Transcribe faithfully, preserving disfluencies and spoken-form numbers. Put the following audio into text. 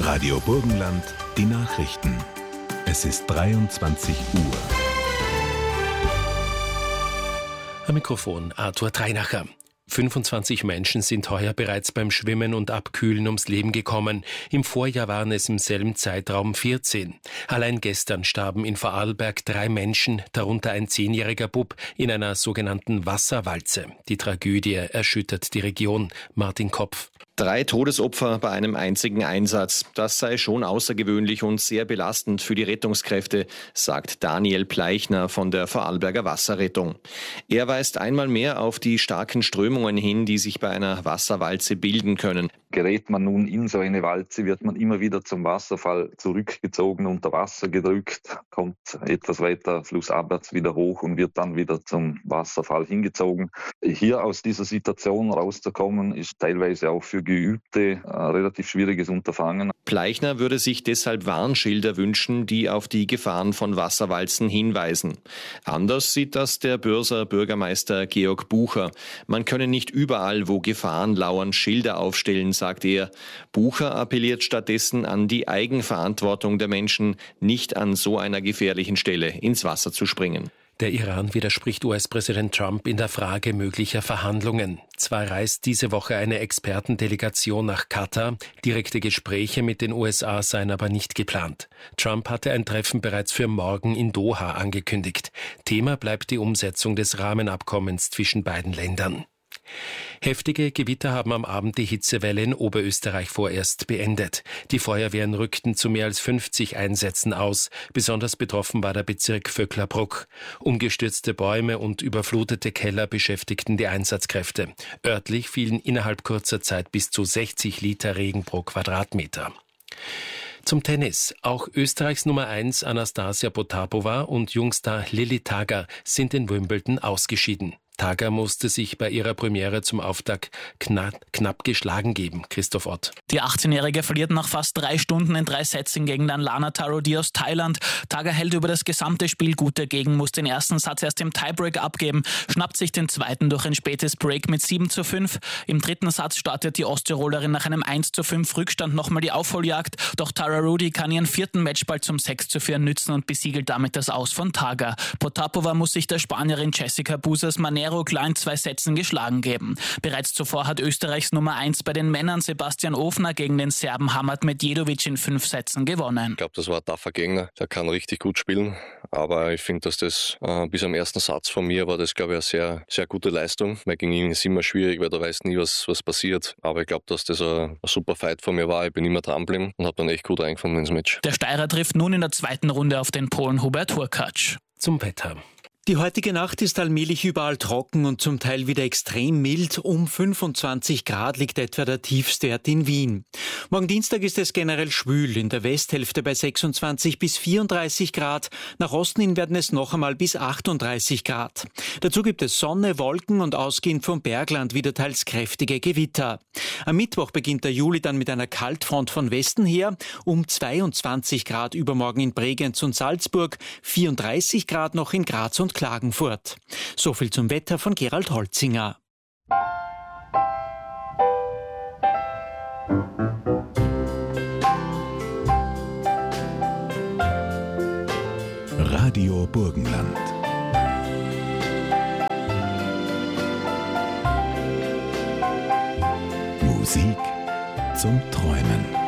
Radio Burgenland, die Nachrichten. Es ist dreiundzwanzig Uhr. Am Mikrofon Arthur Treinacher. fünfundzwanzig Menschen sind heuer bereits beim Schwimmen und Abkühlen ums Leben gekommen. Im Vorjahr waren es im selben Zeitraum vierzehn. Allein gestern starben in Vorarlberg drei Menschen, darunter ein zehnjähriger Bub, in einer sogenannten Wasserwalze. Die Tragödie erschüttert die Region. Martin Kopf. Drei Todesopfer bei einem einzigen Einsatz. Das sei schon außergewöhnlich und sehr belastend für die Rettungskräfte, sagt Daniel Pleichner von der Vorarlberger Wasserrettung. Er weist einmal mehr auf die starken Strömungen hin, die sich bei einer Wasserwalze bilden können. Gerät man nun in so eine Walze, wird man immer wieder zum Wasserfall zurückgezogen, unter Wasser gedrückt, kommt etwas weiter flussabwärts wieder hoch und wird dann wieder zum Wasserfall hingezogen. Hier aus dieser Situation rauszukommen, ist teilweise auch für Geübte ein relativ schwieriges Unterfangen. Pleichner würde sich deshalb Warnschilder wünschen, die auf die Gefahren von Wasserwalzen hinweisen. Anders sieht das der Börser Bürgermeister Georg Bucher. Man könne nicht überall, wo Gefahren lauern, Schilder aufstellen, sagt er. Bucher appelliert stattdessen an die Eigenverantwortung der Menschen, nicht an so einer gefährlichen Stelle ins Wasser zu springen. Der Iran widerspricht U S-Präsident Trump in der Frage möglicher Verhandlungen. Zwar reist diese Woche eine Expertendelegation nach Katar, direkte Gespräche mit den U S A seien aber nicht geplant. Trump hatte ein Treffen bereits für morgen in Doha angekündigt. Thema bleibt die Umsetzung des Rahmenabkommens zwischen beiden Ländern. Heftige Gewitter haben am Abend die Hitzewelle in Oberösterreich vorerst beendet. Die Feuerwehren rückten zu mehr als fünfzig Einsätzen aus. Besonders betroffen war der Bezirk Vöcklerbruck. Umgestürzte Bäume und überflutete Keller beschäftigten die Einsatzkräfte. Örtlich fielen innerhalb kurzer Zeit bis zu sechzig Liter Regen pro Quadratmeter. Zum Tennis. Auch Österreichs Nummer eins Anastasia Potapova und Jungstar Lilly Tager sind in Wimbledon ausgeschieden. Tager musste sich bei ihrer Premiere zum Auftakt knapp, knapp geschlagen geben. Christoph Ott. Die achtzehnjährige verliert nach fast drei Stunden in drei Sätzen gegen dann Lana Tarodi aus Thailand. Tager hält über das gesamte Spiel gut dagegen, muss den ersten Satz erst im Tiebreak abgeben, schnappt sich den zweiten durch ein spätes Break mit sieben zu fünf. Im dritten Satz startet die Osttirolerin nach einem eins zu fünf Rückstand nochmal die Aufholjagd. Doch Tarodi kann ihren vierten Matchball zum sechs zu vier nützen und besiegelt damit das Aus von Tager. Potapova muss sich der Spanierin Jessica Busas Manero klar in zwei Sätzen geschlagen geben. Bereits zuvor hat Österreichs Nummer eins bei den Männern Sebastian Ofner gegen den Serben Hamad Medjedovic in fünf Sätzen gewonnen. Ich glaube, das war ein taffer Gegner. Der kann richtig gut spielen. Aber ich finde, dass das äh, bis am ersten Satz von mir war das, glaube ich, eine sehr, sehr gute Leistung. Weil gegen ihn ist immer schwierig, weil du weißt nie, was, was passiert. Aber ich glaube, dass das ein, ein super Fight von mir war. Ich bin immer dranbleiben und habe dann echt gut reingefunden ins Match. Der Steirer trifft nun in der zweiten Runde auf den Polen Hubert Hurkacz. Zum Wetter. Die heutige Nacht ist allmählich überall trocken und zum Teil wieder extrem mild. Um fünfundzwanzig Grad liegt etwa der tiefste Wert in Wien. Morgen Dienstag ist es generell schwül, in der Westhälfte bei sechsundzwanzig bis vierunddreißig Grad. Nach Osten hin werden es noch einmal bis achtunddreißig Grad. Dazu gibt es Sonne, Wolken und ausgehend vom Bergland wieder teils kräftige Gewitter. Am Mittwoch beginnt der Juli dann mit einer Kaltfront von Westen her. Um zweiundzwanzig Grad übermorgen in Bregenz und Salzburg, vierunddreißig Grad noch in Graz und Klagenfurt. So viel zum Wetter von Gerald Holzinger. Radio Burgenland. Musik zum Träumen.